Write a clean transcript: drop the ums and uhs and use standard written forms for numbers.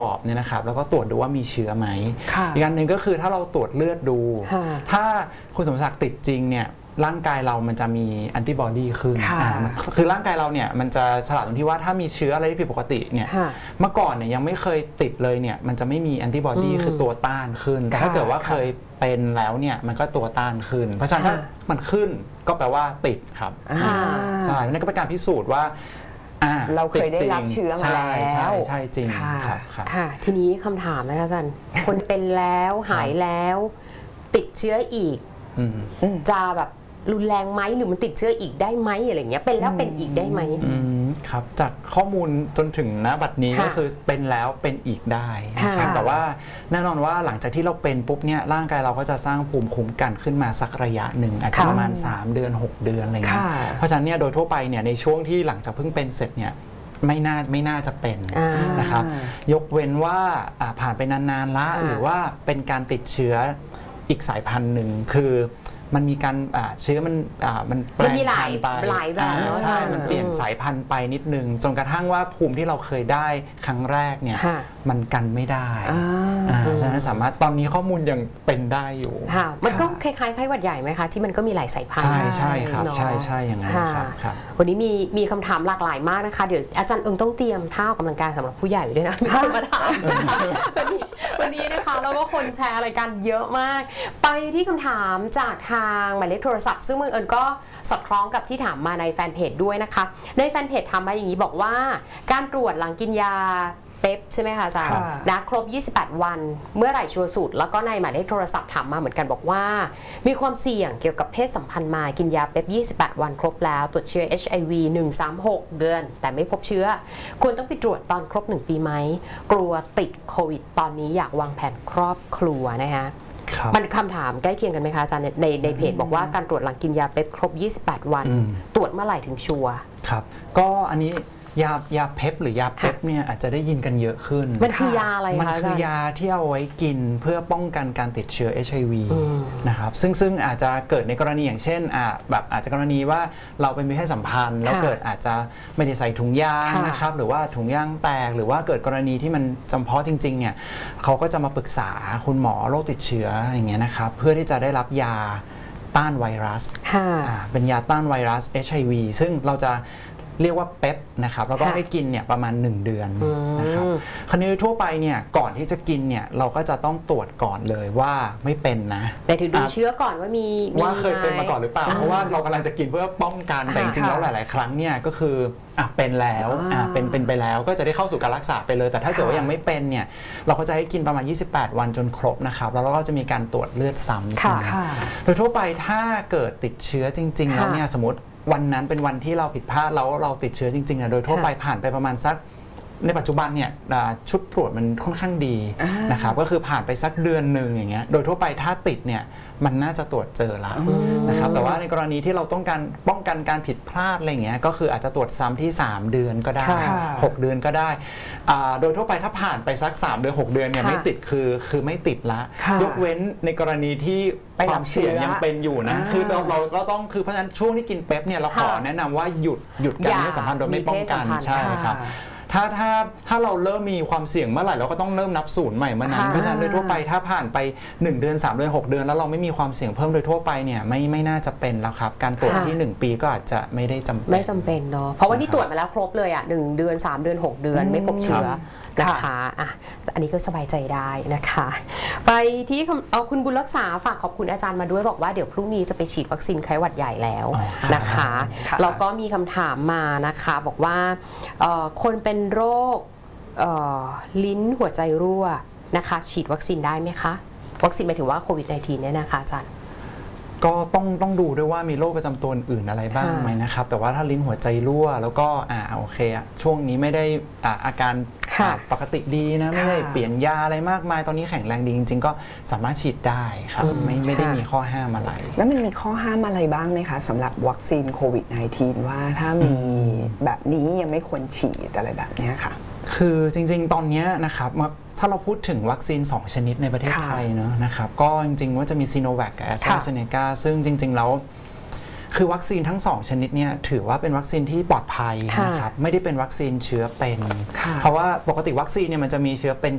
อบเนี่ยนะครับแล้วก็ตรวจดูว่ามีเชื้อไหมอีกอันหนึ่งก็คือถ้าเราตรวจเลือดดูถ้าคุณสมศักดิ์ติดจริงเนี่ยร่างกายเรามันจะมีแอนติบอดีขึ้นคือร่างกายเราเนี่ยมันจะฉลาดตรงที่ว่าถ้ามีเชื้ออะไรที่ผิดปกติเนี่ยเมื่อก่อนเนี่ยยังไม่เคยติดเลยเนี่ยมันจะไม่มีแอนติบอดีคือตัวต้านขึ้นแต่ถ้าเกิดว่าเคยเป็นแล้วเนี่ยมันก็ตัวต้านขึ้นเพราะฉะนั้นถ้ามันขึ้นก็แปลว่าติดครับใช่นั่นก็เป็นการพิสูจน์ว่าเราเคยได้รับเชื้อมาแล้วใช่จริงครับทีนี้คำถามนะคะอาจารย์คนเป็นแล้วหายแล้วติดเชื้ออีกจะแบบรุนแรงไหมหรือมันติดเชื้ออีกได้ไหมอะไรเงี้ยเป็นแล้วเป็นอีกได้ไหมครับจากข้อมูลจนถึงณบัดนี้ก็คือเป็นแล้วเป็นอีกได้นะครับแต่ว่าแน่นอนว่าหลังจากที่เราเป็นปุ๊บเนี่ยร่างกายเราก็จะสร้างภูมิคุ้มกันขึ้นมาสักระยะหนึ่งอาจจะประมาณ3 เดือน 6 เดือนอะไรเงี้ยเพราะฉะนั้นเนี่ยโดยทั่วไปเนี่ยในช่วงที่หลังจากเพิ่งเป็นเสร็จเนี่ยไม่น่าจะเป็นนะครับยกเว้นว่าผ่านไปนานๆละหรือว่าเป็นการติดเชื้ออีกสายพันธุ์หนึ่งคือมันมีการเชื้อมันแปลงพันธุ์ไปใช่มันเปลี่ยนสายพันธุ์ไปนิดนึงจนกระทั่งว่าภูมิที่เราเคยได้ครั้งแรกเนี่ยมันกันไม่ได้ฉะนั้นสามารถตอนนี้ข้อมูลยังเป็นได้อยู่มันก็คล้ายๆไข้หวัดใหญ่ไหมคะที่มันก็มีหลายสายพันธุ์ใช่ครับใช่อย่างนั้นครับวันนี้มีคำถามหลากหลายมากนะคะเดี๋ยวอาจารย์ต้องเตรียมท่าออกกำลังกายสำหรับผู้ใหญ่ด้วยนะมีคนมาถามวันนี้นะคะแล้วก็คนแชร์อะไรกันเยอะมากไปที่คำถามจากทางหมายเลขโทรศัพท์ซึ่งเอิญก็สอดคล้องกับที่ถามมาในแฟนเพจด้วยนะคะในแฟนเพจถามมาอย่างนี้บอกว่าการตรวจหลังกินยาเป๊ปใช่ไหมคะอาจารย์นะครบ28 วันเมื่อไหร่ชัวร์สุดแล้วก็ในหมายเลขโทรศัพท์ถามมาเหมือนกันบอกว่ามีความเสี่ยงเกี่ยวกับเพศสัมพันธ์มากินยาเป๊ป28 วันครบแล้วตรวจเชื้อ HIV 136 เดือนแต่ไม่พบเชื้อควรต้องไปตรวจตอนครบ1 ปีไหมกลัวติดโควิดตอนนี้อยากวางแผนครอบครัวนะคะมันคำถามใกล้เคียงกันไหมคะอาจารย์ในเพจบอกว่าการตรวจหลังกินยาเป๊ปครบ28 วันตรวจเมื่อไหร่ถึงชัวร์ครับก็อันนี้ยาเพปหรือยาเพปเนี่ยอาจจะได้ยินกันเยอะขึ้นมันคือยาอะไรคะมันคือยาที่เอาไว้กินเพื่อป้องกันการติดเชื้อ HIV นะครับซึ่งอาจจะเกิดในกรณีอย่างเช่นแบบอาจจะกรณีว่าเราเป็นมีเพศสัมพันธ์แล้วเกิดอาจจะไม่ได้ใส่ถุงยางนะครับหรือว่าถุงยางแตกหรือว่าเกิดกรณีที่มันจำเพาะจริงๆเนี่ยเขาก็จะมาปรึกษาคุณหมอโรคติดเชื้ออย่างเงี้ยนะครับเพื่อที่จะได้รับยาต้านไวรัสเป็นยาต้านไวรัส HIV ซึ่งเราจะเรียกว่าเป๊ปนะครับแล้วก็ให้กินเนี่ยประมาณ1 เดือนนะครับคราวนี้ทั่วไปเนี่ยก่อนที่จะกินเนี่ยเราก็จะต้องตรวจก่อนเลยว่าไม่เป็นนะแต่ถือดูเชื้อก่อนว่าว่าเคยเป็นมาก่อนหรือเปล่าเพราะว่าเรากำลังจะกินเพื่อป้องกันแต่จริงๆแล้วหลายๆครั้งเนี่ยก็คือเป็นแล้วเป็นไปแล้วก็จะได้เข้าสู่การรักษาไปเลยแต่ถ้าเกิดว่ายังไม่เป็นเนี่ยเราก็จะให้กินประมาณ28 วันจนครบนะครับแล้วเราก็จะมีการตรวจเลือดซ้ำโดยทั่วไปถ้าเกิดติดเชื้อจริงๆแล้วเนี่ยสมมติวันนั้นเป็นวันที่เราผิดพลาดแล้วเราติดเชื้อจริงๆนะโดยทั่วไปผ่านไปประมาณสักในปัจจุบันเนี่ยชุดตรวจมันค่อนข้างดีนะครับก็คือผ่านไปสักเดือนหนึ่งอย่างเงี้ยโดยทั่วไปถ้าติดเนี่ยมันน่าจะตรวจเจอแล้วนะครับแต่ว่าในกรณีที่เราต้องการป้องกันการผิดพลาดอะไรเงี้ยก็คืออาจจะตรวจซ้ำที่3 เดือนก็ได้6 เดือนก็ได้โดยทั่วไปถ้าผ่านไปสัก3 เดือน 6 เดือนเนี่ยไม่ติดคือไม่ติดละยกเว้นในกรณีที่ความเสี่ยงยังเป็นอยู่นะคือเราก็ต้องคือเพราะฉะนั้นช่วงที่กินเป๊ปเนี่ยเราขอแนะนำว่าหยุดการมีสัมพันธ์โดยไม่ป้องกันใช่ครับถ้าเราเริ่มมีความเสี่ยงเมื่อไหร่เราก็ต้องเริ่มนับศูนย์ใหม่เมื่อนั้นเพราะฉะนั้นโดยทั่วไปถ้าผ่านไป1 เดือน3 เดือน 6 เดือนแล้วเราไม่มีความเสี่ยงเพิ่มโดยทั่วไปเนี่ยไม่น่าจะเป็นแล้วครับการตรวจที่1 ปีก็อาจจะไม่ได้จำเป็นเนาะเพราะว่าที่ตรวจมาแล้วครบเลย1 เดือน3 เดือน 6 เดือนไม่พบเชื้อนะคะอันนี้ก็สบายใจได้นะคะไปที่คุณบุญรักษาฝากขอบคุณอาจารย์มาด้วยบอกว่าเดี๋ยวพรุ่งนี้จะไปฉีดวัคซีนไข้หวัดใหญ่แล้วนะคะแล้วก็มีคำถามมานะคะบอกว่าคนเป็นโรคลิ้นหัวใจรั่วนะคะฉีดวัคซีนได้ไหมคะวัคซีนหมายถึงว่าโควิด -19 เนี่ยนะคะอาจารย์ก็ต้องดูด้วยว่ามีโรคประจำตัวอื่นอะไรบ้างไหมนะครับแต่ว่าถ้าลิ้นหัวใจรั่วแล้วก็โอเคช่วงนี้ไม่ได้อาการปกติดีนะไม่ได้เปลี่ยนยาอะไรมากมายตอนนี้แข็งแรงดีจริงๆก็สามารถฉีดได้ครับไม่ได้มีข้อห้ามอะไรแล้วมันมีข้อห้ามอะไรบ้างไหมคะสำหรับวัคซีนโควิด -19 ว่าถ้ามีแบบนี้ยังไม่ควรฉีดอะไรแบบนี้ค่ะคือจริงๆตอนนี้นะครับถ้าเราพูดถึงวัคซีน2 ชนิดในประเทศไทยเนอะนะครับก็จริงๆว่าจะมีซีโนแวคกับแอสตราเซเนกาซึ่งจริงๆแล้วคือวัคซีนทั้ง2 ชนิดเนี่ยถือว่าเป็นวัคซีนที่ปลอดภัยนะครับไม่ได้เป็นวัคซีนเชื้อเป็นเพราะว่าปกติวัคซีนเนี่ยมันจะมีเชื้อเป็น